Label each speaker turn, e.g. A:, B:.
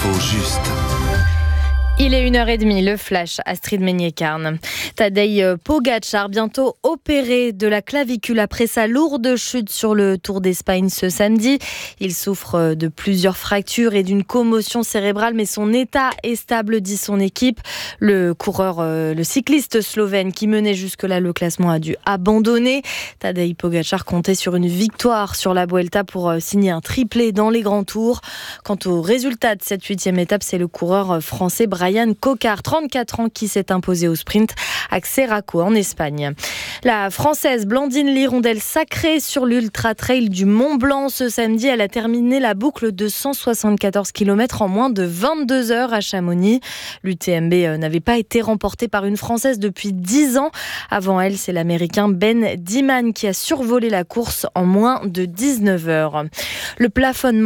A: l'info juste.
B: Il est 1h30, le flash, Astrid Meignet-Carne. Tadej Pogačar, bientôt opéré de la clavicule après sa lourde chute sur le Tour d'Espagne ce samedi. Il souffre de plusieurs fractures et d'une commotion cérébrale, mais son état est stable, dit son équipe. Le cycliste slovène qui menait jusque-là le classement a dû abandonner. Tadej Pogačar comptait sur une victoire sur la Vuelta pour signer un triplé dans les grands tours. Quant au résultat de cette 8e étape, c'est le coureur français Brian Cocard, 34 ans, qui s'est imposé au sprint à Xeraco en Espagne. La Française Blandine Lirondelle sacrée sur l'Ultra Trail du Mont Blanc ce samedi. Elle a terminé la boucle de 174 km en moins de 22 heures à Chamonix. L'UTMB n'avait pas été remportée par une Française depuis 10 ans. Avant elle, c'est l'Américain Ben Diman qui a survolé la course en moins de 19 heures. Le plafonnement